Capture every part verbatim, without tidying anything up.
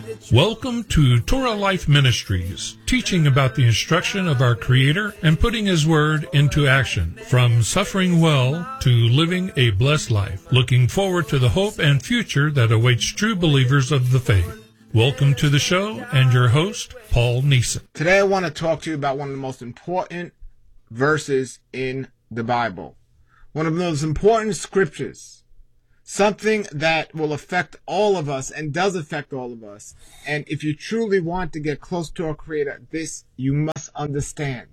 Welcome to Torah Life Ministries, teaching about the instruction of our Creator and putting His Word into action, from suffering well to living a blessed life, looking forward to the hope and future that awaits true believers of the faith. Welcome to the show and your host, Paul Neeson. Today I want to talk to you about one of the most important verses in the Bible, one of the most important scriptures. Something that will affect all of us and does affect all of us. And if you truly want to get close to our Creator, this you must understand.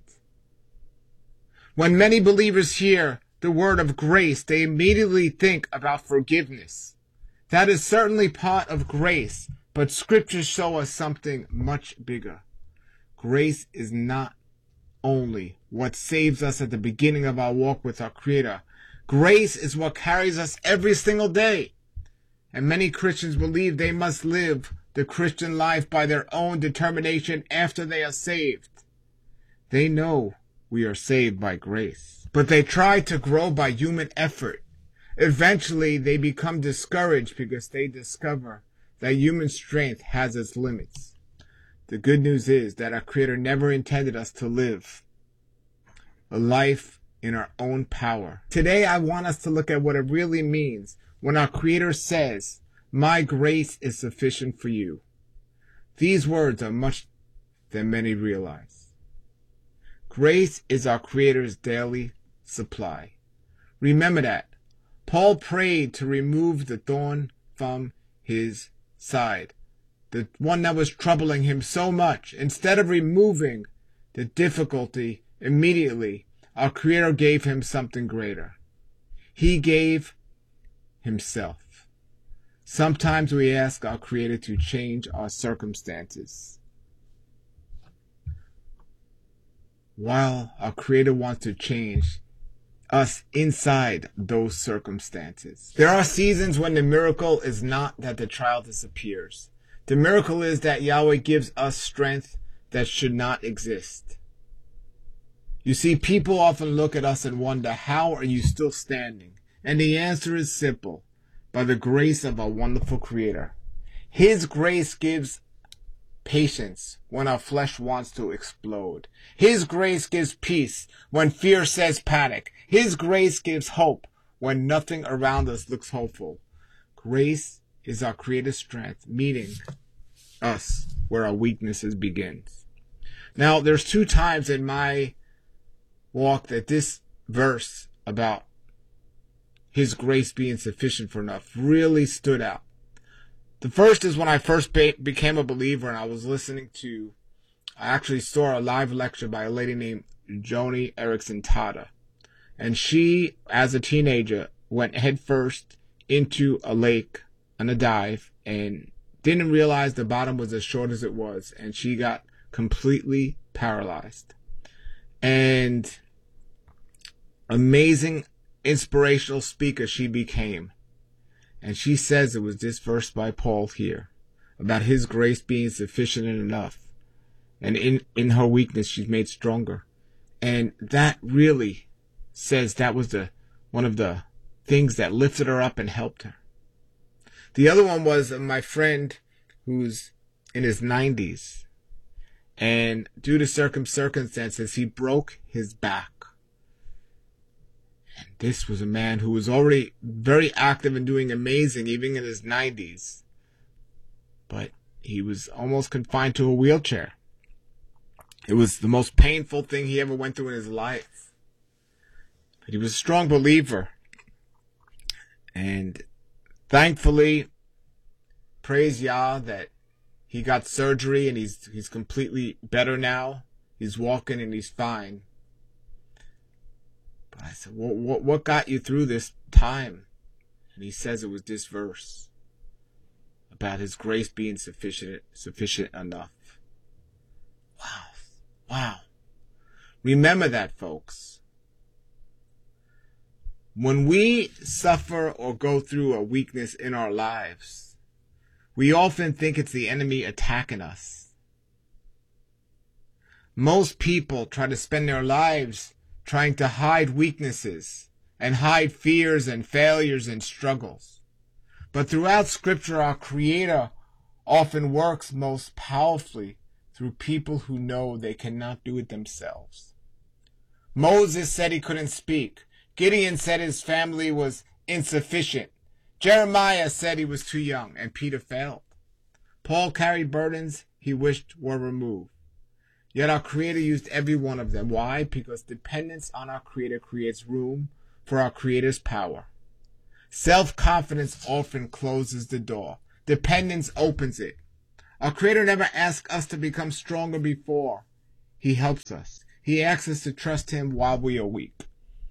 When many believers hear the word of grace, they immediately think about forgiveness. That is certainly part of grace, but scriptures show us something much bigger. Grace is not only what saves us at the beginning of our walk with our Creator. Grace is what carries us every single day. And many Christians believe they must live the Christian life by their own determination after they are saved. They know we are saved by grace, but they try to grow by human effort. Eventually, they become discouraged because they discover that human strength has its limits. The good news is that our Creator never intended us to live a life in our own power. Today, I want us to look at what it really means when our Creator says, "My grace is sufficient for you." These words are much than many realize. Grace is our Creator's daily supply. Remember that. Paul prayed to remove the thorn from his side, the one that was troubling him so much. Instead of removing the difficulty immediately, our Creator gave him something greater. He gave Himself. Sometimes we ask our Creator to change our circumstances, while our Creator wants to change us inside those circumstances. There are seasons when the miracle is not that the trial disappears. The miracle is that Yahweh gives us strength that should not exist. You see, people often look at us and wonder, how are you still standing? And the answer is simple: by the grace of our wonderful Creator. His grace gives patience when our flesh wants to explode. His grace gives peace when fear says panic. His grace gives hope when nothing around us looks hopeful. Grace is our Creator's strength, meeting us where our weaknesses begins. Now, there's two times in my walk that this verse about His grace being sufficient for enough really stood out. The first is when I first be- became a believer and I was listening to, I actually saw a live lecture by a lady named Joni Eareckson Tada. And she, as a teenager, went headfirst into a lake on a dive and didn't realize the bottom was as short as it was, and she got completely paralyzed. And amazing inspirational speaker she became. And she says it was this verse by Paul here about His grace being sufficient and enough. And in, in her weakness, she's made stronger. And that really says that was the one of the things that lifted her up and helped her. The other one was my friend who's in his nineties. And due to circumstances, he broke his back. And this was a man who was already very active and doing amazing, even in his nineties. But he was almost confined to a wheelchair. It was the most painful thing he ever went through in his life. But he was a strong believer. And thankfully, praise Yah that he got surgery and he's he's completely better now. He's walking and he's fine. But I said, what, what, what got you through this time? And he says it was this verse about His grace being sufficient, sufficient enough. Wow. Wow. Remember that, folks. When we suffer or go through a weakness in our lives, we often think it's the enemy attacking us. Most people try to spend their lives trying to hide weaknesses and hide fears and failures and struggles. But throughout Scripture, our Creator often works most powerfully through people who know they cannot do it themselves. Moses said he couldn't speak. Gideon said his family was insufficient. Jeremiah said he was too young, and Peter failed. Paul carried burdens he wished were removed. Yet our Creator used every one of them. Why? Because dependence on our Creator creates room for our Creator's power. Self-confidence often closes the door. Dependence opens it. Our Creator never asks us to become stronger before He helps us. He asks us to trust Him while we are weak.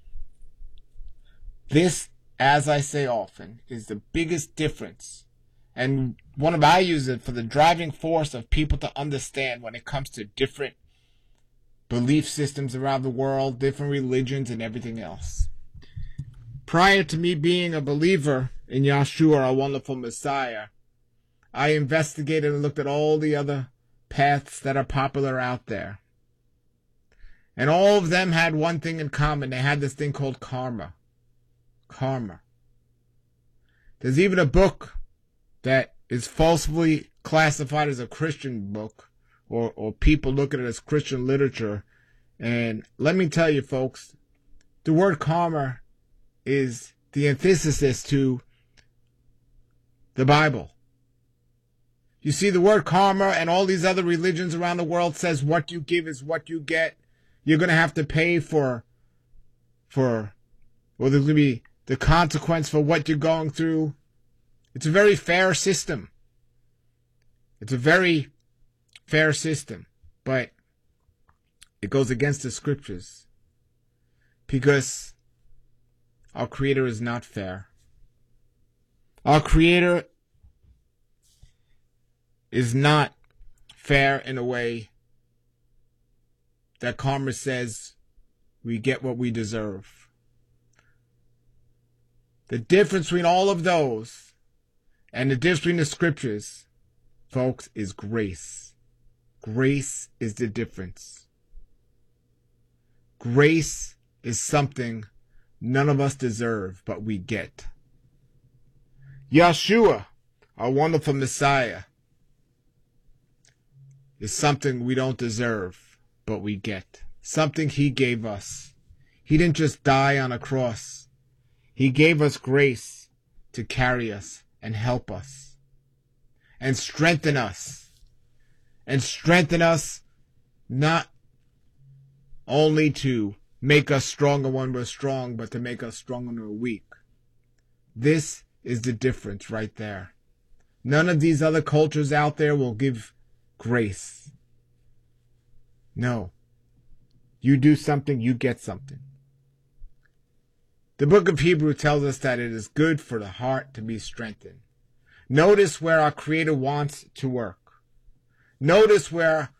This, as I say often, is the biggest difference, and one of I use it for the driving force of people to understand when it comes to different belief systems around the world, different religions, and everything else. Prior to me being a believer in Yeshua, our wonderful Messiah, I investigated and looked at all the other paths that are popular out there. And all of them had one thing in common. They had this thing called karma. Karma. There's even a book that is falsely classified as a Christian book, or, or people look at it as Christian literature. And let me tell you, folks, the word karma is the antithesis to the Bible. You see, the word karma and all these other religions around the world says what you give is what you get. You're going to have to pay for, for, well, there's going to be the consequence for what you're going through. It's a very fair system. It's a very fair system, but it goes against the scriptures because our Creator is not fair. Our Creator is not fair in a way that karma says we get what we deserve. The difference between all of those and the difference between the scriptures, folks, is grace. Grace is the difference. Grace is something none of us deserve, but we get. Yeshua, our wonderful Messiah, is something we don't deserve, but we get. Something He gave us. He didn't just die on a cross. He gave us grace to carry us and help us and strengthen us. And strengthen us not only to make us stronger when we're strong, but to make us stronger when we're weak. This is the difference right there. None of these other cultures out there will give grace. No. You do something, you get something. The book of Hebrews tells us that it is good for the heart to be strengthened. Notice where our Creator wants to work. Notice where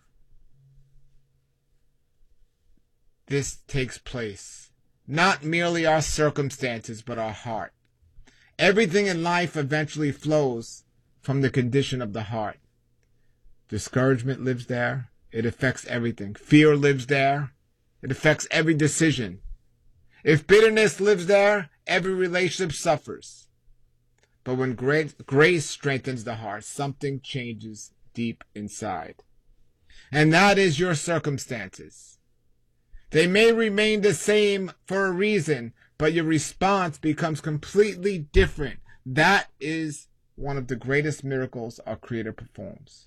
this takes place. Not merely our circumstances, but our heart. Everything in life eventually flows from the condition of the heart. Discouragement lives there. It affects everything. Fear lives there. It affects every decision. If bitterness lives there, every relationship suffers. But when grace strengthens the heart, something changes deep inside. And that is your circumstances. They may remain the same for a reason, but your response becomes completely different. That is one of the greatest miracles our Creator performs.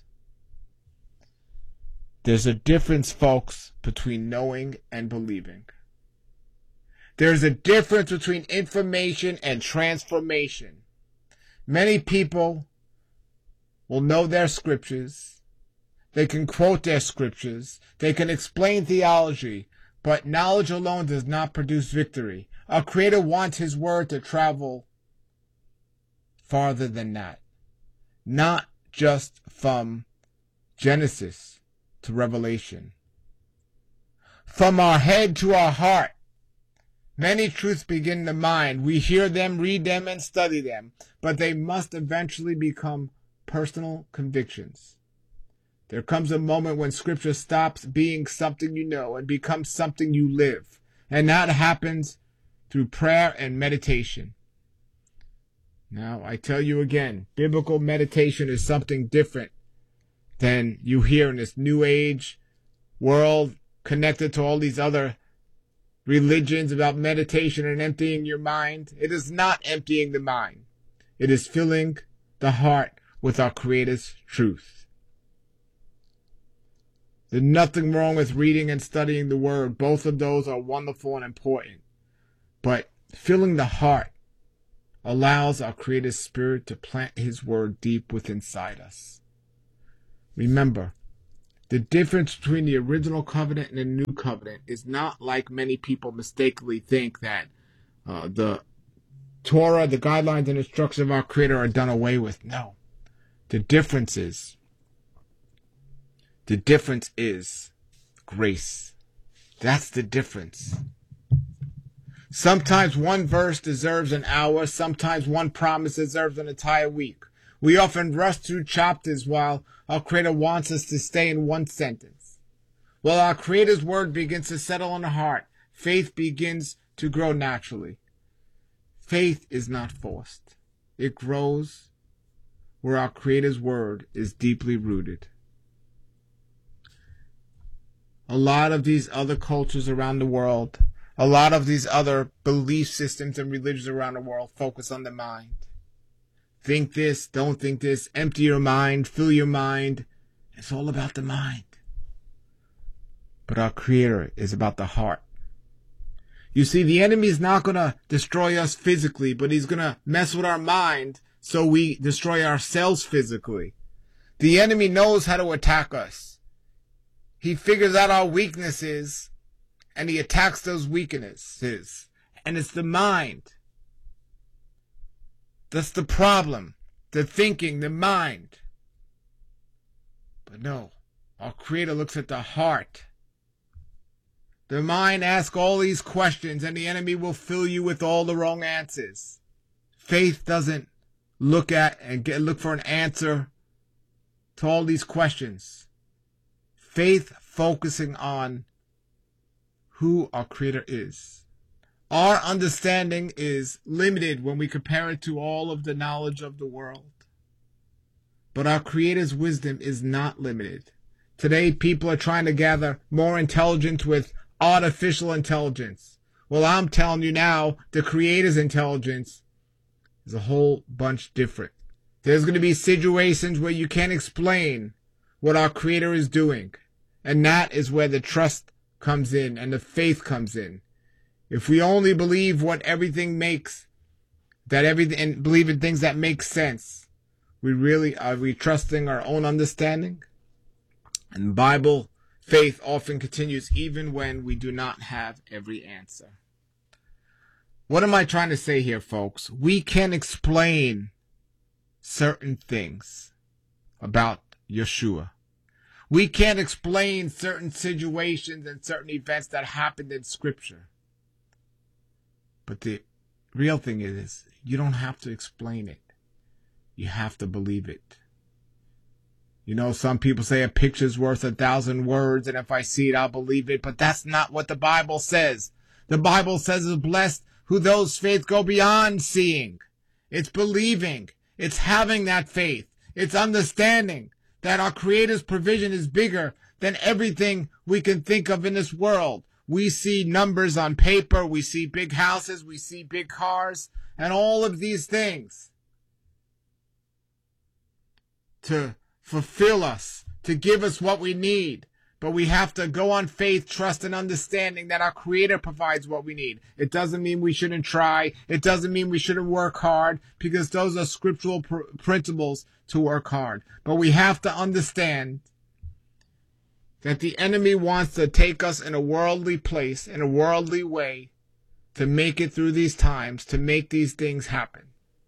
There's a difference, folks, between knowing and believing. There's a difference between information and transformation. Many people will know their scriptures. They can quote their scriptures. They can explain theology. But knowledge alone does not produce victory. Our Creator wants His word to travel farther than that. Not just from Genesis to Revelation. From our head to our heart. Many truths begin in the mind. We hear them, read them, and study them. But they must eventually become personal convictions. There comes a moment when Scripture stops being something you know and becomes something you live. And that happens through prayer and meditation. Now, I tell you again, biblical meditation is something different than you hear in this new age world connected to all these other religions about meditation and emptying your mind. It is not emptying the mind. It is filling the heart with our Creator's truth. There's nothing wrong with reading and studying the Word. Both of those are wonderful and important. But filling the heart allows our Creator's Spirit to plant His Word deep within inside us. Remember, the difference between the original covenant and the new covenant is not like many people mistakenly think that uh, the Torah, the guidelines and instructions of our Creator are done away with. No. The difference is, the difference is grace. That's the difference. Sometimes one verse deserves an hour. Sometimes one promise deserves an entire week. We often rush through chapters while our Creator wants us to stay in one sentence. While our Creator's word begins to settle on the heart, faith begins to grow naturally. Faith is not forced. It grows where our Creator's word is deeply rooted. A lot of these other cultures around the world, a lot of these other belief systems and religions around the world focus on the mind. Think this, don't think this, empty your mind, fill your mind. It's all about the mind. But our Creator is about the heart. You see, the enemy is not going to destroy us physically, but he's going to mess with our mind so we destroy ourselves physically. The enemy knows how to attack us. He figures out our weaknesses and he attacks those weaknesses. And it's the mind. That's the problem. The thinking, the mind. But no, our Creator looks at the heart. The mind asks all these questions and the enemy will fill you with all the wrong answers. Faith doesn't look at and get, look for an answer to all these questions. Faith focusing on who our Creator is. Our understanding is limited when we compare it to all of the knowledge of the world. But our Creator's wisdom is not limited. Today, people are trying to gather more intelligence with artificial intelligence. Well, I'm telling you now, the Creator's intelligence is a whole bunch different. There's going to be situations where you can't explain what our Creator is doing. And that is where the trust comes in and the faith comes in. If we only believe what everything makes, that everything, and believe in things that make sense, we really, are we trusting our own understanding? And Bible faith often continues even when we do not have every answer. What am I trying to say here, folks? We can explain certain things about Yeshua. We can't explain certain situations and certain events that happened in Scripture. But the real thing is, you don't have to explain it. You have to believe it. You know, some people say a picture's worth a thousand words, and if I see it, I'll believe it. But that's not what the Bible says. The Bible says it's blessed who those faith go beyond seeing. It's believing. It's having that faith. It's understanding that our Creator's provision is bigger than everything we can think of in this world. We see numbers on paper, we see big houses, we see big cars, and all of these things to fulfill us, to give us what we need. But we have to go on faith, trust, and understanding that our Creator provides what we need. It doesn't mean we shouldn't try. It doesn't mean we shouldn't work hard, because those are scriptural pr- principles to work hard. But we have to understand that the enemy wants to take us in a worldly place, in a worldly way, to make it through these times, to make these things happen.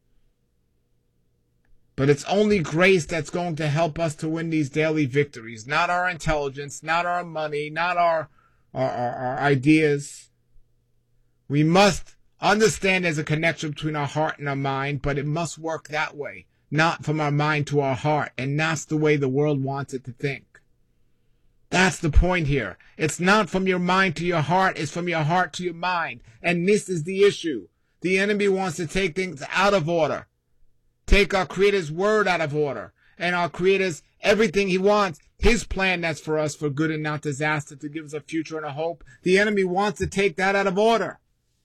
But it's only grace that's going to help us to win these daily victories. Not our intelligence, not our money, not our, our, our, our ideas. We must understand there's a connection between our heart and our mind, but it must work that way. Not from our mind to our heart. And that's the way the world wants it to think. That's the point here. It's not from your mind to your heart. It's from your heart to your mind. And this is the issue. The enemy wants to take things out of order. take our Creator's word out of order, and our Creator's everything he wants, his plan that's for us for good and not disaster, to give us a future and a hope. The enemy wants to take that out of order.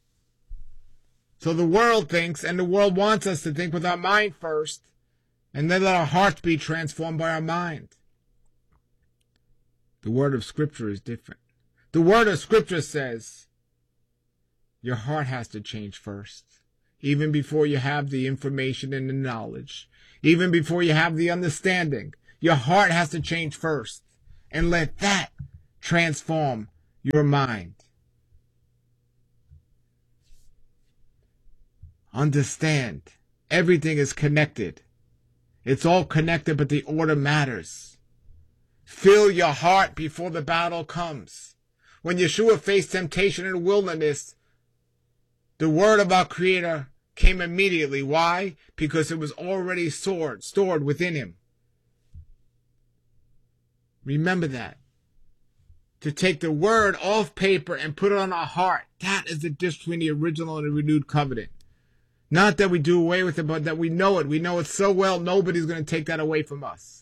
So the world thinks, and the world wants us to think with our mind first, and then let our hearts be transformed by our mind. The word of Scripture is different. The word of Scripture says your heart has to change first, even before you have the information and the knowledge, even before you have the understanding. Your heart has to change first, and let that transform your mind. Understand, everything is connected. It's all connected, but the order matters. Fill your heart before the battle comes. When Yeshua faced temptation in the wilderness, the word of our Creator came immediately. Why? Because it was already stored, stored within him. Remember that. To take the word off paper and put it on our heart, that is the difference between the original and the renewed covenant. Not that we do away with it, but that we know it. We know it so well, nobody's going to take that away from us.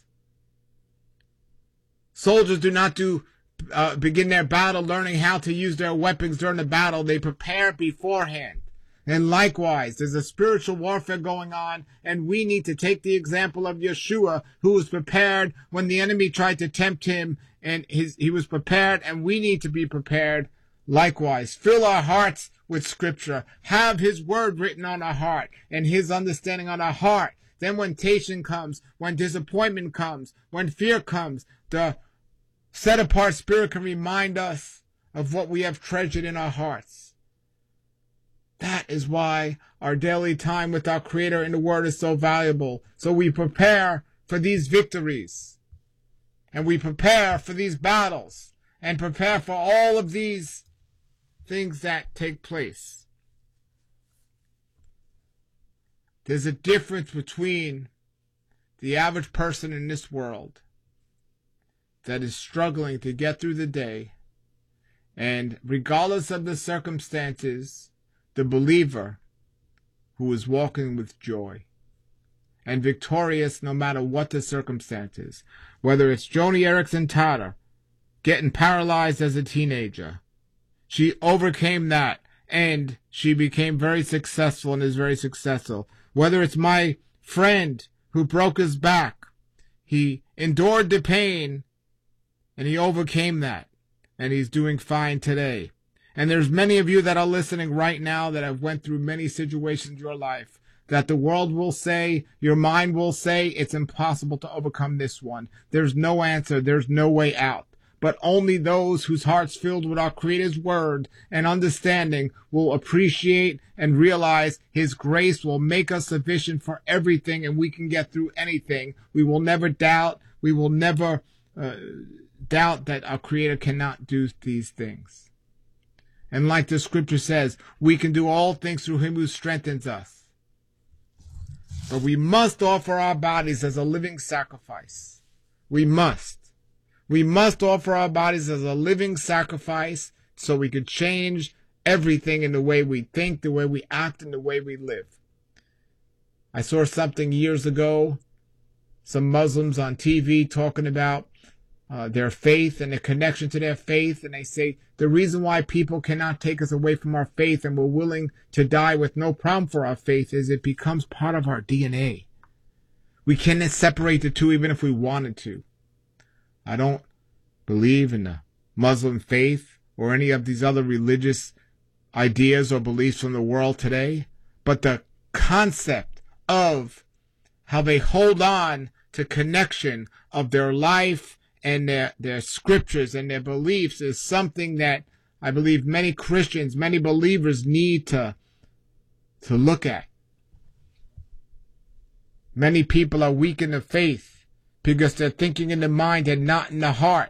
Soldiers do not do uh, begin their battle learning how to use their weapons during the battle. They prepare beforehand. And likewise, there's a spiritual warfare going on, and we need to take the example of Yeshua, who was prepared when the enemy tried to tempt him, and his, he was prepared, and we need to be prepared likewise. Fill our hearts with Scripture. Have his word written on our heart, and his understanding on our heart. Then when temptation comes, when disappointment comes, when fear comes, the set-apart Spirit can remind us of what we have treasured in our hearts. That is why our daily time with our Creator in the Word is so valuable. So we prepare for these victories. And we prepare for these battles. And prepare for all of these things that take place. There's a difference between the average person in this world that is struggling to get through the day, and regardless of the circumstances, the believer who is walking with joy and victorious no matter what the circumstances. Whether it's Joni Eareckson Tada getting paralyzed as a teenager, she overcame that and she became very successful and is very successful. Whether it's my friend who broke his back, he endured the pain and he overcame that, and he's doing fine today. And there's many of you that are listening right now that have went through many situations in your life that the world will say, your mind will say, it's impossible to overcome this one. There's no answer. There's no way out. But only those whose hearts filled with our Creator's word and understanding will appreciate and realize his grace will make us sufficient for everything, and we can get through anything. We will never doubt. We will never uh, doubt that our Creator cannot do these things. And like the Scripture says, we can do all things through him who strengthens us. But we must offer our bodies as a living sacrifice. We must. We must offer our bodies as a living sacrifice so we could change everything in the way we think, the way we act, and the way we live. I saw something years ago, some Muslims on T V talking about Uh, their faith and the connection to their faith, and they say the reason why people cannot take us away from our faith and we're willing to die with no problem for our faith is it becomes part of our D N A. We cannot separate the two even if we wanted to. I don't believe in the Muslim faith or any of these other religious ideas or beliefs from the world today, but the concept of how they hold on to connection of their life and their, their scriptures and their beliefs is something that I believe many Christians, many believers need to, to look at. Many people are weak in the faith because they're thinking in the mind and not in the heart.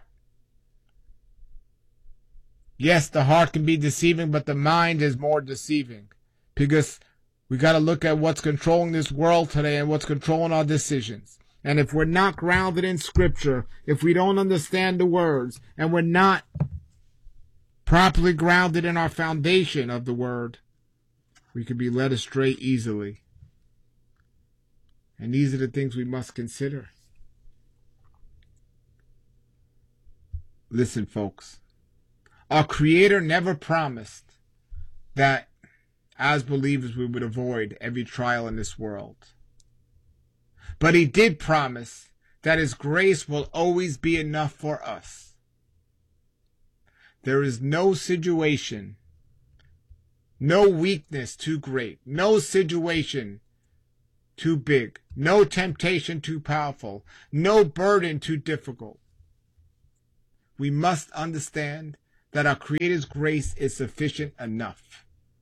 Yes, the heart can be deceiving, but the mind is more deceiving because we got to look at what's controlling this world today and what's controlling our decisions. And if we're not grounded in Scripture, if we don't understand the words, and we're not properly grounded in our foundation of the Word, we can be led astray easily. And these are the things we must consider. Listen, folks. Our Creator never promised that as believers we would avoid every trial in this world. But He did promise that His grace will always be enough for us. There is no situation, no weakness too great, no situation too big, no temptation too powerful, no burden too difficult. We must understand that our Creator's grace is sufficient enough.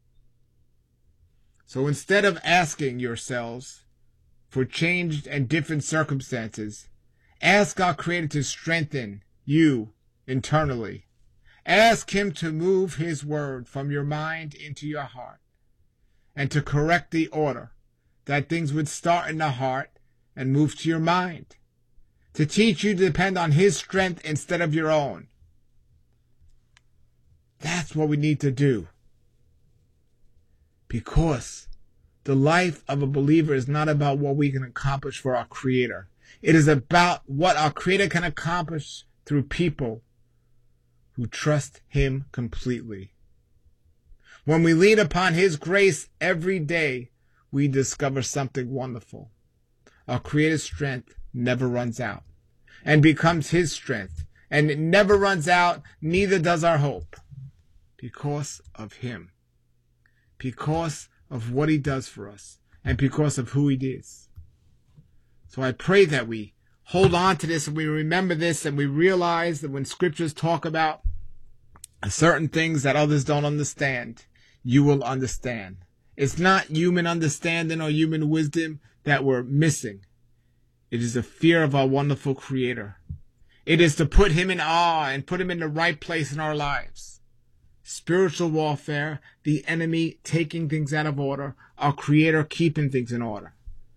So instead of asking yourselves for changed and different circumstances, ask our Creator to strengthen you internally. Ask Him to move His word from your mind into your heart and to correct the order, that things would start in the heart and move to your mind, to teach you to depend on His strength instead of your own. That's what we need to do. Because the life of a believer is not about what we can accomplish for our Creator. It is about what our Creator can accomplish through people who trust Him completely. When we lean upon His grace every day, we discover something wonderful. Our Creator's strength never runs out and becomes His strength. And it never runs out, neither does our hope. Because of Him. Because of what He does for us. And because of who He is. So I pray that we hold on to this and we remember this and we realize that when scriptures talk about certain things that others don't understand, you will understand. It's not human understanding or human wisdom that we're missing. It is the fear of our wonderful Creator. It is to put Him in awe and put Him in the right place in our lives. Spiritual warfare, the enemy taking things out of order, our Creator keeping things in order.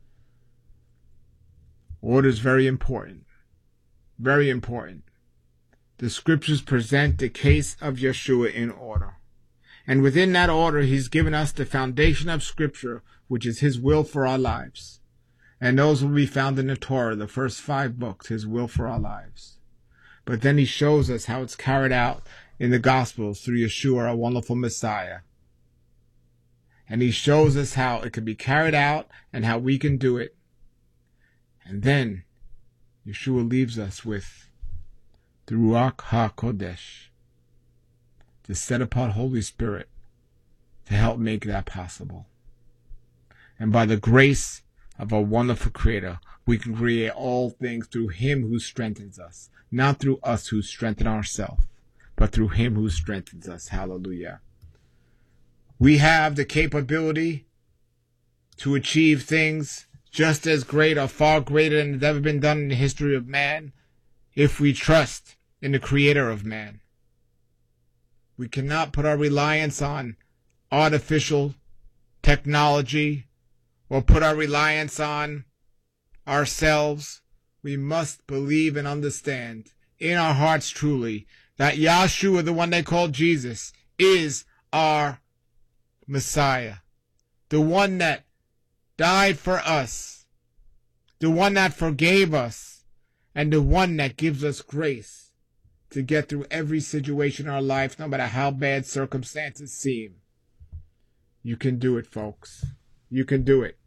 Order is very important. Very important. The scriptures present the case of Yeshua in order. And within that order, He's given us the foundation of Scripture, which is His will for our lives. And those will be found in the Torah, the first five books, His will for our lives. But then He shows us how it's carried out in the Gospels through Yeshua, our wonderful Messiah. And He shows us how it can be carried out and how we can do it. And then Yeshua leaves us with the Ruach HaKodesh, the set-apart Holy Spirit, to help make that possible. And by the grace of our wonderful Creator, we can create all things through Him who strengthens us, not through us who strengthen ourselves, but through Him who strengthens us. Hallelujah. We have the capability to achieve things just as great or far greater than has ever been done in the history of man if we trust in the Creator of man. We cannot put our reliance on artificial technology or put our reliance on ourselves. We must believe and understand in our hearts truly that Yahshua, the one they call Jesus, is our Messiah. The one that died for us. The one that forgave us. And the one that gives us grace to get through every situation in our life, no matter how bad circumstances seem. You can do it, folks. You can do it.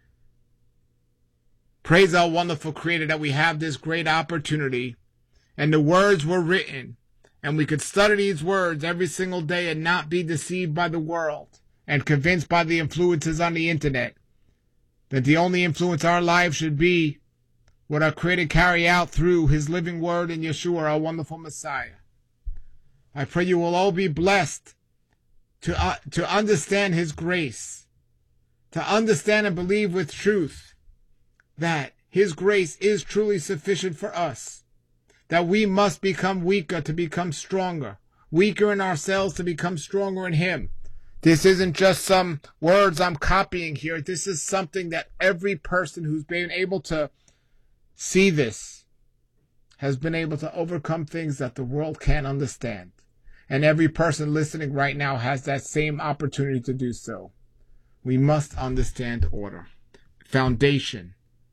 Praise our wonderful Creator that we have this great opportunity. And the words were written. And we could study these words every single day and not be deceived by the world and convinced by the influences on the internet that the only influence our lives should be what our Creator carry out through His living word in Yeshua, our wonderful Messiah. I pray you will all be blessed to, uh, to understand His grace, to understand and believe with truth that His grace is truly sufficient for us, that we must become weaker to become stronger, weaker in ourselves to become stronger in Him. This isn't just some words I'm copying here. This is something that every person who's been able to see this has been able to overcome things that the world can't understand. And every person listening right now has that same opportunity to do so. We must understand order, foundation,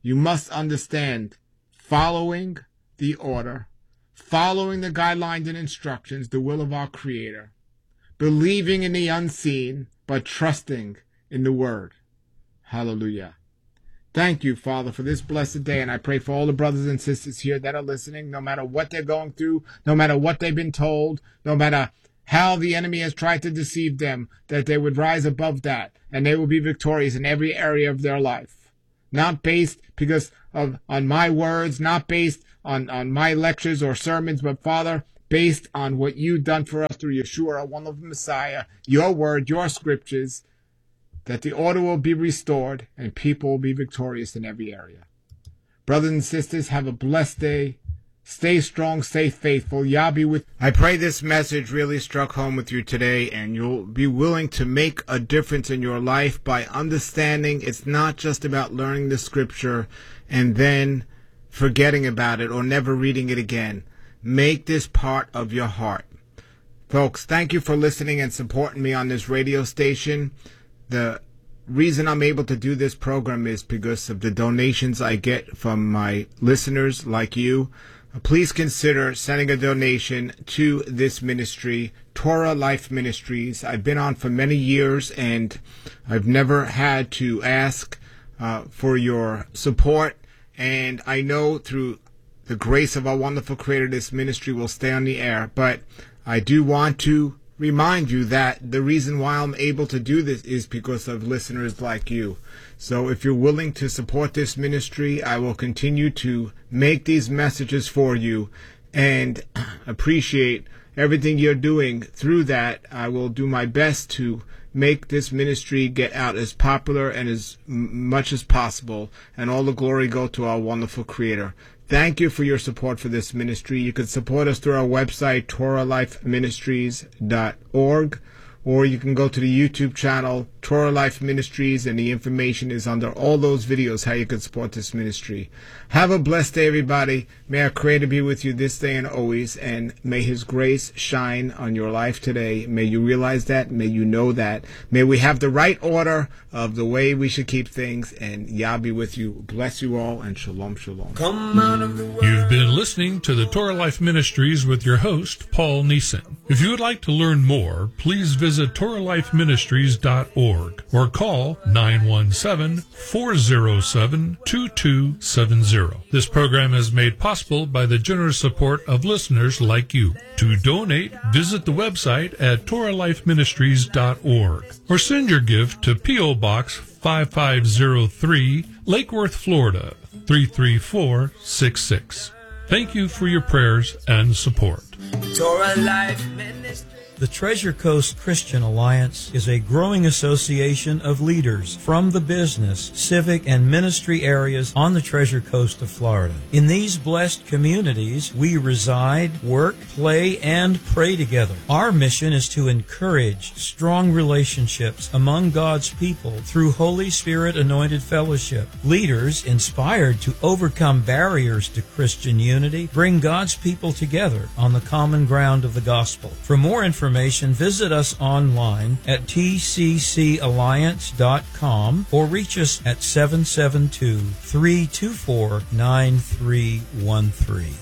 You must understand following the order, following the guidelines and instructions, the will of our Creator, believing in the unseen, but trusting in the Word. Hallelujah. Thank you, Father, for this blessed day, and I pray for all the brothers and sisters here that are listening, no matter what they're going through, no matter what they've been told, no matter how the enemy has tried to deceive them, that they would rise above that, and they will be victorious in every area of their life. Not based because of on my words, not based on, on my lectures or sermons, but, Father, based on what you've done for us through Yeshua, our wonderful Messiah, your word, your scriptures, that the order will be restored and people will be victorious in every area. Brothers and sisters, have a blessed day. Stay strong, stay faithful. Yah be with you. I pray this message really struck home with you today, and you'll be willing to make a difference in your life by understanding it's not just about learning the scripture and then forgetting about it or never reading it again. Make this part of your heart. Folks, thank you for listening and supporting me on this radio station. The reason I'm able to do this program is because of the donations I get from my listeners like you. Please consider sending a donation to this ministry, Torah Life Ministries. I've been on for many years, and I've never had to ask uh, for your support. And I know through the grace of our wonderful Creator, this ministry will stay on the air. But I do want to remind you that the reason why I'm able to do this is because of listeners like you. So if you're willing to support this ministry, I will continue to make these messages for you and appreciate everything you're doing. Through that, I will do my best to make this ministry get out as popular and as much as possible, and all the glory go to our wonderful Creator. Thank you for your support for this ministry. You can support us through our website, Torah Life Ministries dot org, or you can go to the YouTube channel, Torah Life Ministries, and the information is under all those videos how you can support this ministry. Have a blessed day, everybody. May our Creator be with you this day and always, and may His grace shine on your life today. May you realize that. May you know that. May we have the right order of the way we should keep things, and Yah be with you. Bless you all, and shalom, shalom. Come out of the world. You've been listening to the Torah Life Ministries with your host, Paul Neeson. If you would like to learn more, please visit Torah Life Ministries dot org or call nine one seven, four zero seven, two two seven zero. This program is made possible by the generous support of listeners like you. To donate, visit the website at Torah Life Ministries dot org or send your gift to P O. Box five five zero three, Lake Worth, Florida, three three four six six. Thank you for your prayers and support. Torah Life Ministry. The Treasure Coast Christian Alliance is a growing association of leaders from the business, civic, and ministry areas on the Treasure Coast of Florida. In these blessed communities, we reside, work, play, and pray together. Our mission is to encourage strong relationships among God's people through Holy Spirit-anointed fellowship. Leaders, inspired to overcome barriers to Christian unity, bring God's people together on the common ground of the gospel. For more information, visit us online at T C C alliance dot com or reach us at seven seven two, three two four, nine three one three.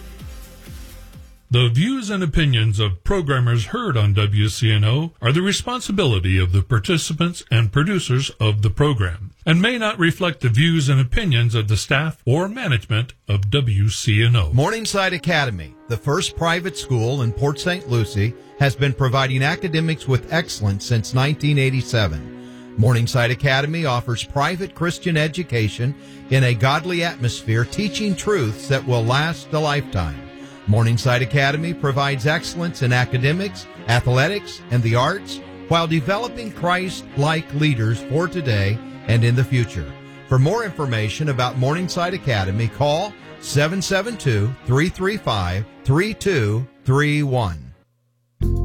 The views and opinions of programmers heard on W C N O are the responsibility of the participants and producers of the program, and may not reflect the views and opinions of the staff or management of W C N O. Morningside Academy, the first private school in Port Saint Lucie, has been providing academics with excellence since nineteen eighty-seven. Morningside Academy offers private Christian education in a godly atmosphere, teaching truths that will last a lifetime. Morningside Academy provides excellence in academics, athletics, and the arts while developing Christ-like leaders for today and in the future. For more information about Morningside Academy, call seven seven two, three three five, three two three one.